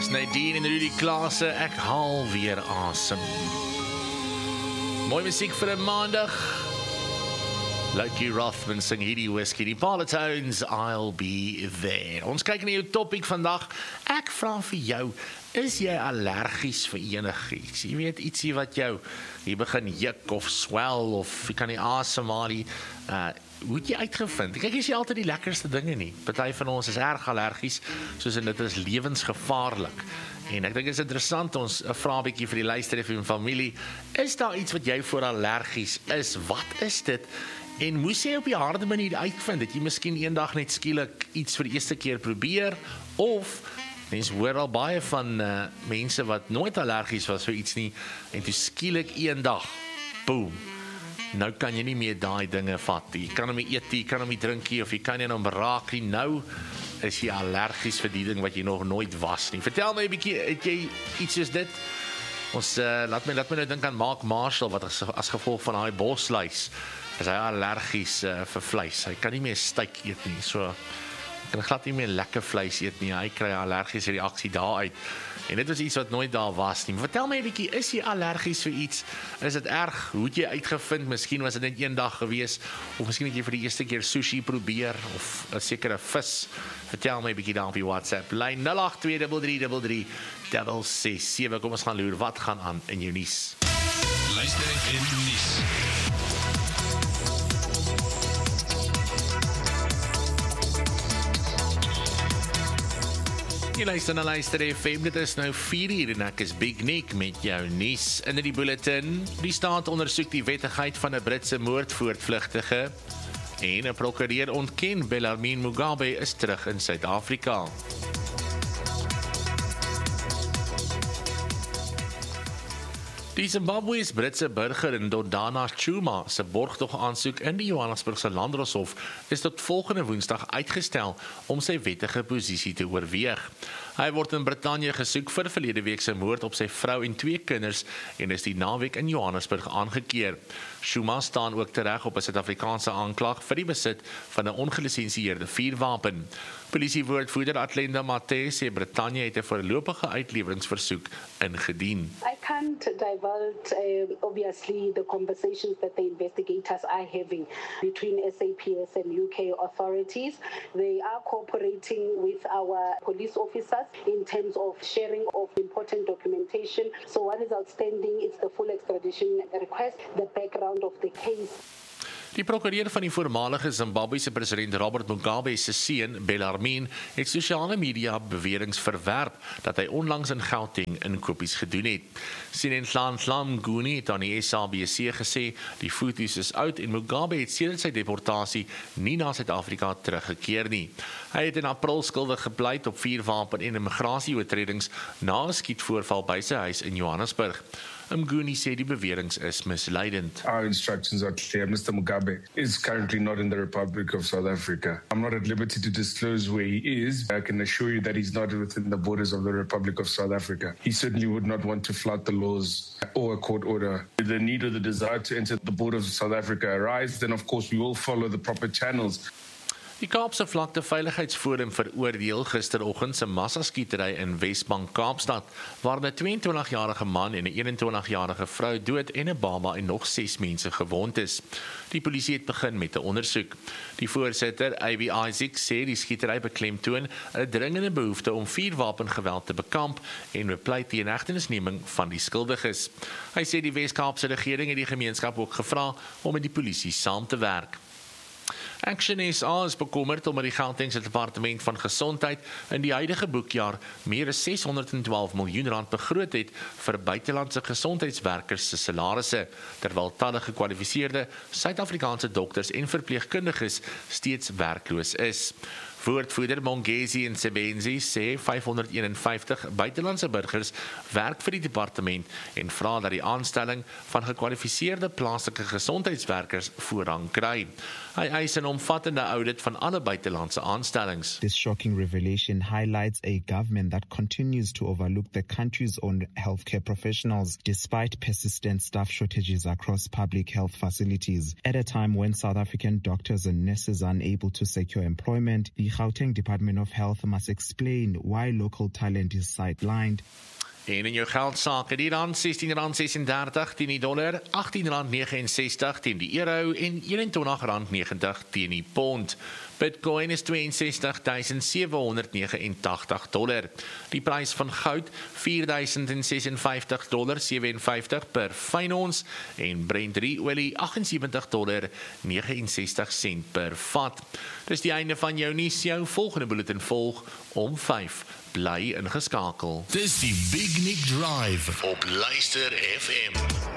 Dis Nadine en Rudy Klaasse, ek haal weer asem. Mooi musiek vir 'n maandag. Lucky Rothman sing hierdie whisky, die Parlotones, I'll be there. Ons kyk na jou topic vandag. Ek vra vir jou, is jy allergies vir enigiets? Jy weet, ietsie wat jou, jy begin juk of swel of jy kan nie asemhaal nie. Hoe het jy uitgevind? Kyk, is jy altyd die lekkerste dinge nie. Party van ons is erg allergies, soos en dit is lewensgevaarlik. En ek dink dit is interessant, ons vra 'n bietjie vir die luisteraars en familie, is daar iets wat jy voor allergies is? Wat is dit? En moes jy op die harde manier uitvind, dat jy miskien eendag net skielik iets vir die eerste keer probeer, of mense hoor al baie van mense wat nooit allergies was vir iets nie, en toe skielik eendag, boom, nou kan jy nie meer daai dinge vat. Jy kan hom nie eet, jy kan hom nie drink nie, of jy kan nie hom raak nie. Nou is jy allergies vir die ding wat jy nog nooit was nie. Vertel my 'n bietjie, het jy iets soos dit? Ons laat my nou dink aan Mark Marshall, wat as gevolg van daai bosluis is hy allergies vir vleis. Hy kan nie meer steak eet nie. So hy kan glad nie meer lekker vleis eet nie. Hy kry allergiese reaksie daaruit. En dit was iets wat nooit daar was nie. Vertel my 'n bietjie, is jy allergies vir iets? Is dit erg? Hoe het jy uitgevind? Miskien was dit net een dag gewees, of miskien het jy vir die eerste keer sushi probeer, of 'n sekere vis. Vertel my 'n bietjie daar op die WhatsApp lyn 0823333667. Kom ons gaan loer, wat gaan aan in jou nuus? Luister in nuus. Jy luister na Luister FM, dit is nou 4:00 en ek is Big Nick met jou nuus. In die bulletin, die staat ondersoek die wettigheid van 'n Britse moordvoortvlugtige en 'n prokureur ontken Bellarmine Mugabe is terug in Suid-Afrika. Die Zimbabwees-Britse burger Ndodana Chuma se borgtogaansoek in die Johannesburgse Landdroshof is tot volgende Woensdag uitgestel om sy wettige posisie te oorweeg. Hy word in Brittanje gesoek vir verlede week se moord op sy vrou en 2 kinders en is die naweek in Johannesburg aangekeer. Chuma staan ook tereg op 'n Suid-Afrikaanse aanklag vir die besit van 'n ongelisensieerde vuurwapen. Polisiewoordvoerder Atlenda Mathe sê Brittanje het 'n voorlopige uitleweringsversoek ingedien. I can't divulge, obviously, the conversations that the investigators are having between SAPS and UK authorities. They are cooperating with our police officers in terms of sharing of important documentation. So what is outstanding is the full extradition request, the background of the case. Die prokureur van die voormalige Zimbabwese president Robert Mugabe se seun, Bellarmine, het sosiale media beweringe verwerp dat hy onlangs in Gauteng inkopies gedoen het. Sinenhlanhla Mnguni het aan die SABC gesê die foto's is oud en Mugabe het sedert sy deportasie nie na Suid-Afrika teruggekeer nie. Hy het in April skuldig gepleit op vuurwapen en immigrasieoortredings na 'n skietvoorval by sy huis in Johannesburg. Mnguni sê die beweringe is misleidend. Our instructions are clear. Mr. Mugabe is currently not in the Republic of South Africa. I'm not at liberty to disclose where he is. I can assure you that he's not within the borders of the Republic of South Africa. He certainly would not want to flout the laws or a court order. If the need or the desire to enter the borders of South Africa arise, then of course we will follow the proper channels. Die Kaapse Vlakte Veiligheidsforum veroordeel gisteroggend se massaskietery in Wesbank, Kaapstad, waar 'n 22-jarige man en 'n 21-jarige vrou dood en 'n baba en nog 6 mense gewond is. Die polisie het begin met 'n ondersoek. Die voorsitter, Ivy Isaac, sê die skietery beklemtoon 'n dringende behoefte om vuurwapengeweld te bekamp en bepleit teen hegtenisneming van die skuldiges. Hy sê die Wes-Kaapse regering het die gemeenskap ook gevra om met die polisie saam te werk. Action SA is bekommerd omdat die Gautengse Departement van Gesondheid in die huidige boekjaar meer as R612 miljoen begroot het vir buitelandse gesondheidswerkers se salarisse, terwyl talle gekwalifiseerde Suid-Afrikaanse dokters en verpleegkundiges steeds werkloos is. Woordvoerder Mongezi Nsebenzi sê 551 buitelandse burgers werk vir die departement en vra dat die aanstelling van gekwalifiseerde plaaslike gesondheidswerkers voorrang kry. Hy eis 'n omvattende audit van alle buitelandse aanstellings. This shocking revelation highlights a government that continues to overlook the country's own healthcare professionals despite persistent staff shortages across public health facilities. At a time when South African doctors and nurses are unable to secure employment, the Gauteng Department of Health must explain why local talent is sidelined. En in jou geldsaake, die rand R16.36 teen die dollar, R18.69 teen die euro en R21.90 teen die pond. Bitcoin is $62,789. Die prys van goud $4,056,57 per fyn ons en Brent olie $78,69 per vat. Dis die einde van jou nuus, jou volgende bulletin volg om 5. Bly ingeskakel. Dis die Big Nick Drive op Luister FM.